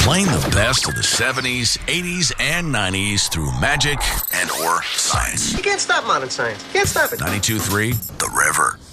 Playing the best of the 70s, 80s, and 90s through magic and or science. You can't stop modern science. You can't stop it. 92.3 The River.